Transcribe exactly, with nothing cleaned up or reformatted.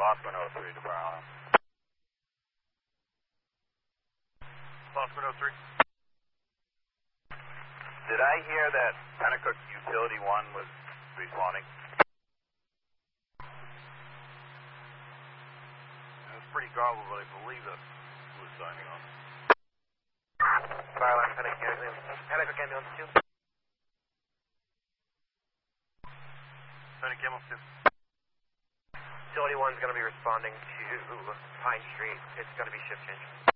Boston oh three to Bar Island. Boston oh three. Did I hear that Pennacook Utility one was responding? It was pretty garbled, but I believe that's who was signing on. Bar Island, Pennacook Ambulance, Pennacook Ambulance two. Pennacook Ambulance two. Utility one's going to be responding to Pine Street. It's going to be shift change.